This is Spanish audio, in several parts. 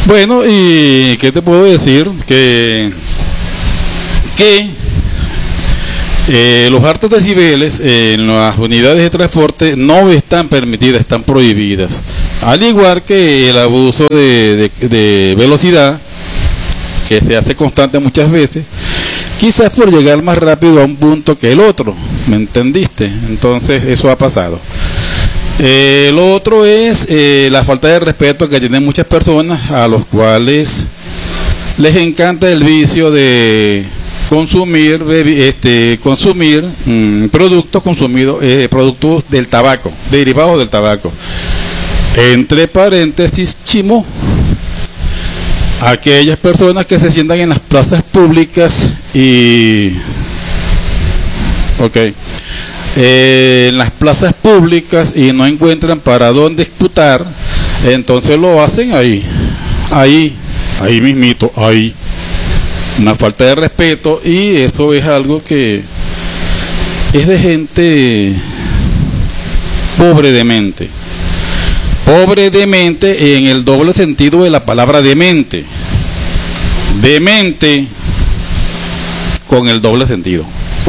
Bueno, y qué te puedo decir, que los altos decibeles en las unidades de transporte no están permitidas, están prohibidas. Al igual que el abuso de velocidad, que se hace constante muchas veces, quizás por llegar más rápido a un punto que el otro, ¿me entendiste? Entonces eso ha pasado. Lo otro es la falta de respeto que tienen muchas personas, a los cuales les encanta el vicio de consumir productos del tabaco, derivados del tabaco. Entre paréntesis, chimo, aquellas personas que se sientan en las plazas públicas y en las plazas públicas y no encuentran para dónde disputar, entonces lo hacen ahí mismito, ahí. Una falta de respeto, y eso es algo que es de gente pobre de mente en el doble sentido de la palabra demente con el doble sentido.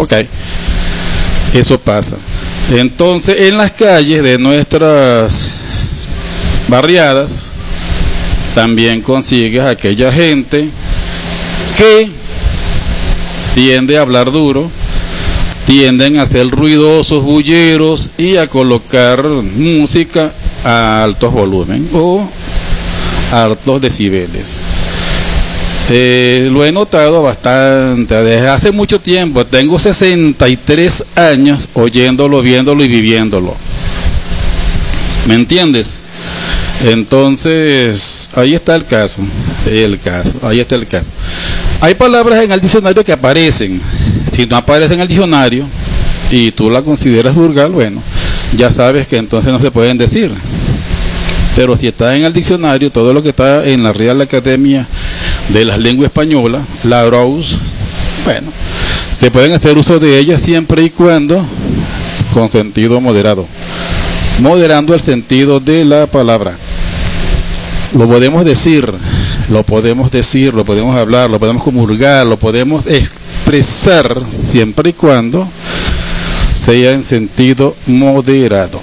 Eso pasa. Entonces, en las calles de nuestras barriadas también consigues a aquella gente que tiende a hablar duro, tienden a ser ruidosos, bulleros y a colocar música a altos volúmenes o altos decibeles. Lo he notado bastante desde hace mucho tiempo. Tengo 63 años oyéndolo, viéndolo y viviéndolo. ¿Me entiendes? Entonces, ahí está el caso. Ahí está el caso. Hay palabras en el diccionario que aparecen. Si no aparecen en el diccionario y tú la consideras vulgar, bueno, ya sabes que entonces no se pueden decir. Pero si está en el diccionario, todo lo que está en la Real Academia de las Lenguas Españolas, la ROUS, bueno, se pueden hacer uso de ellas siempre y cuando con sentido moderado, moderando el sentido de la palabra. Lo podemos decir, lo podemos hablar, lo podemos comulgar, lo podemos expresar siempre y cuando sea en sentido moderado.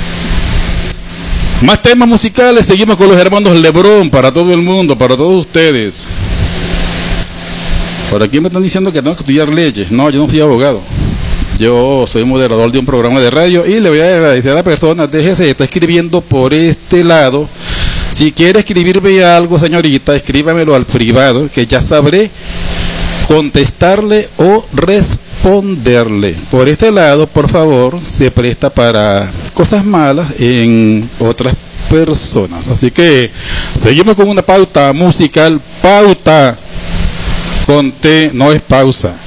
Más temas musicales, seguimos con los hermanos Lebrón para todo el mundo, para todos ustedes. Por aquí me están diciendo que tengo que estudiar leyes. No, yo no soy abogado. Yo soy moderador de un programa de radio y le voy a agradecer a la persona, déjese, está escribiendo por este lado. Si quiere escribirme algo, señorita, escríbamelo al privado, que ya sabré contestarle o responderle. Por este lado, por favor, se presta para cosas malas en otras personas. Así que seguimos con una pauta musical, pauta con T, no es pausa.